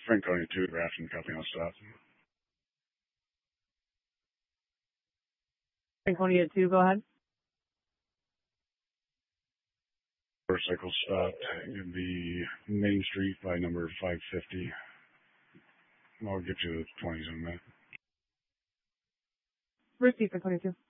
Franconia 2, Grafton, copy on stop. Franconia 2, go ahead. Motorcycle stopped in the main street by number 550. I'll get you the 20s in a minute. Receive Franconia 2.